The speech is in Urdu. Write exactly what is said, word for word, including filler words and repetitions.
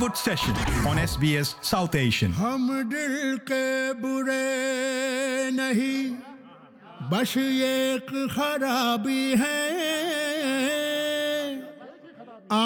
Bollywood Session on S B S South Asian. हम दिल के बुरे नहीं, बस ये एक खराबी है